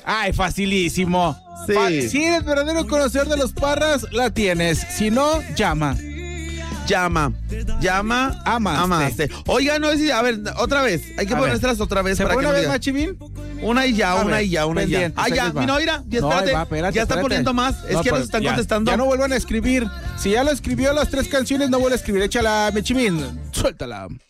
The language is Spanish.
Ay, facilísimo. Sí. Si eres verdadero conocedor de los Parras, la tienes. Si no, llama. Amaste. Oiga, no es, a ver, otra vez. Hay que ponérselas otra vez. ¿Se para pone que una nos vez diga. más, Chivín? Una y ya. Pendientes, Ah, ya, ahí les va. mira, ya No, espérate. ahí va, espérate, Ya está espérate. poniendo más. Es No, que nos pues, están ya, contestando. Ya no vuelvan a escribir. Si ya lo escribió las 3 canciones, no vuelve a escribir. Échala, mi Chivín. Suéltala.